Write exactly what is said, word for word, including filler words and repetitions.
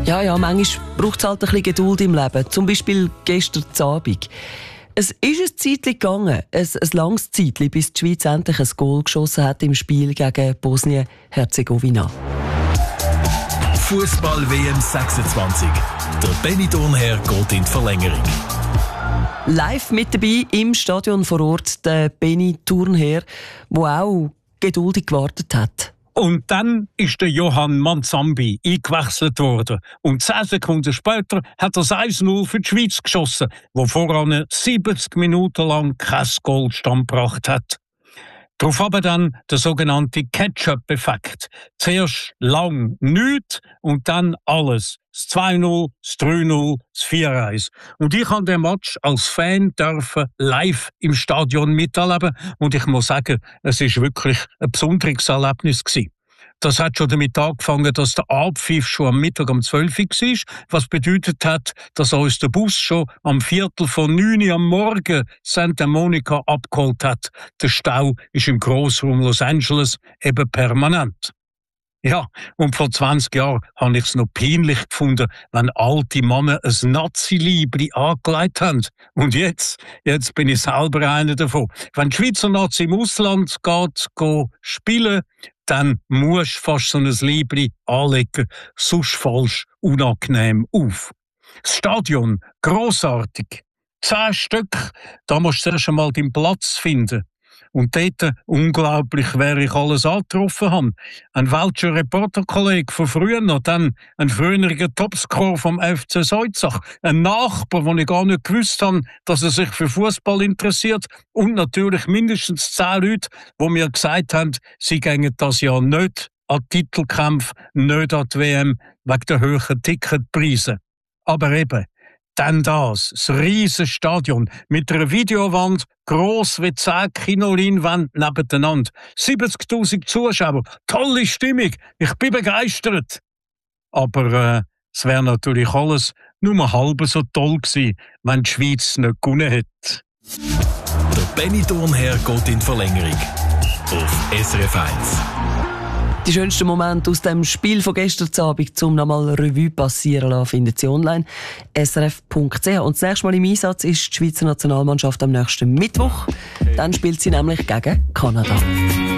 Ja, ja, manchmal braucht es halt ein bisschen Geduld im Leben. Zum Beispiel gestern Abend. Es ist ein Zeitchen gegangen, ein, ein langes Zeitchen, bis die Schweiz endlich ein Goal geschossen hat im Spiel gegen Bosnien-Herzegowina. Fußball-W M sechsundzwanzig. Der Benny Thurnherr geht in die Verlängerung. Live mit dabei im Stadion vor Ort der Benny Thurnherr, der auch geduldig gewartet hat. Und dann ist der Johann Manzambi eingewechselt worden. Und zehn Sekunden später hat er das eins null für die Schweiz geschossen, wo voran siebzig Minuten lang kein Goal stand gebracht hat. Darauf aber dann der sogenannte Catch-up-Effekt. Zuerst lang nichts und dann alles. Das zwei null, das drei null, das vier eins. Und ich habe den Match als Fan dürfen live im Stadion miterleben. Und ich muss sagen, es ist wirklich ein besonderes Erlebnis gewesen. Das hat schon damit angefangen, dass der Abpfiff schon am Mittag um zwölf Uhr war, was bedeutet hat, dass uns der Bus schon am Viertel von neun Uhr am Morgen Santa Monica abgeholt hat. Der Stau ist im Grossraum Los Angeles eben permanent. Ja, und vor zwanzig Jahren habe ich es noch peinlich gefunden, wenn alte Männer ein Nazi-Liebli angelegt haben. Und jetzt, jetzt bin ich selber einer davon. Wenn die Schweizer Nazi im Ausland geht, geht spielen, dann musst du fast so ein Liebli anlegen, sonst fallst du unangenehm auf. Das Stadion, grossartig. Zehn Stück, da musst du erst einmal deinen Platz finden. Und dort, unglaublich, wer ich alles angetroffen habe. Ein welcher Reporterkollege von früher noch, dann ein früheriger Topscorer vom F C Salzach, ein Nachbar, den ich gar nicht gewusst habe, dass er sich für Fußball interessiert, und natürlich mindestens zehn Leute, die mir gesagt haben, sie gehen das Jahr nicht an Titelkämpfe, nicht an die W M, wegen der hohen Ticketpreise. Aber eben, dann das, das riesige Stadion mit einer Videowand, gross wie zehn Kinoleinwände nebeneinander. siebzigtausend Zuschauer, tolle Stimmung, ich bin begeistert. Aber äh, es wäre natürlich alles nur halb so toll gewesen, wenn die Schweiz nicht gewonnen hätte. Der Benny Thurnherr geht in die Verlängerung. Auf S R F eins. Die schönsten Momente aus dem Spiel von gestern Abend zum nochmal Revue passieren lassen, findet Sie online s r f punkt c h. Und das nächste Mal im Einsatz ist die Schweizer Nationalmannschaft am nächsten Mittwoch. Dann spielt sie nämlich gegen Kanada.